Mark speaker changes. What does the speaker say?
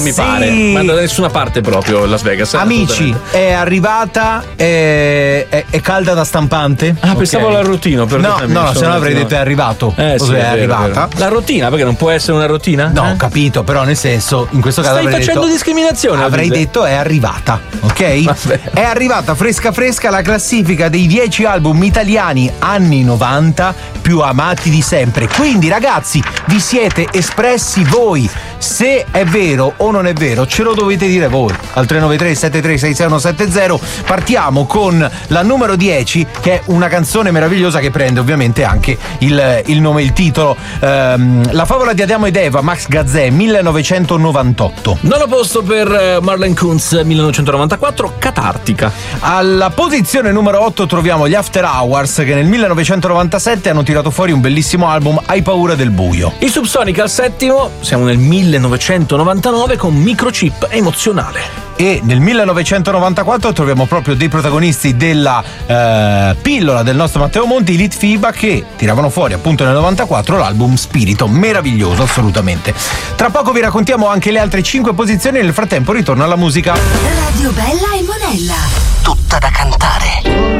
Speaker 1: mi pare, ma da nessuna parte proprio Las Vegas.
Speaker 2: Amici, è arrivata, è calda da stampante.
Speaker 1: Pensavo la routine.
Speaker 2: No, se no avrei detto è arrivato.
Speaker 1: Sì, è arrivata. La rotina, perché non può essere una rotina?
Speaker 2: No, ho capito, però nel senso, in questo caso
Speaker 1: stai facendo discriminazione.
Speaker 2: Avrei detto è arrivata, ok?
Speaker 1: Vabbè.
Speaker 2: È arrivata fresca la classifica dei 10 album italiani anni 90 più amati di sempre. Quindi ragazzi, vi siete espressi voi. Se è vero o non è vero, ce lo dovete dire voi. Al 393 73 66170. Partiamo con la numero 10, che è una canzone meravigliosa che prende ovviamente anche il nome, il titolo. La favola di Adamo ed Eva, Max Gazzè, 1998.
Speaker 1: Nono posto per Marlene Kunz, 1994, Catartica.
Speaker 2: Alla posizione numero 8 troviamo gli After Hours, che nel 1997 hanno tirato fuori un bellissimo album, Hai paura del buio.
Speaker 1: I Subsonica al settimo, siamo nel 1999 con Microchip Emozionale.
Speaker 2: E nel 1994 troviamo proprio dei protagonisti della pillola del nostro Matteo Monti, i Litfiba, che tiravano fuori appunto nel 94 l'album Spirito, meraviglioso assolutamente. Tra poco vi raccontiamo anche le altre 5 posizioni, nel frattempo ritorna la musica.
Speaker 3: Radio Bella e Monella, tutta da cantare.